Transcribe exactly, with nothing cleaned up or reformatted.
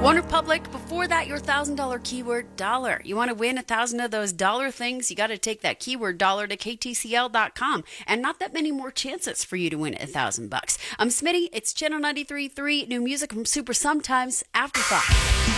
OneRepublic, before that, your one thousand dollars keyword dollar. You want to win a thousand of those dollar things? You got to take that keyword dollar to K T C L dot com, and not that many more chances for you to win a thousand bucks. I'm Smitty. It's Channel ninety-three point three, new music from Super Sometimes Afterthought.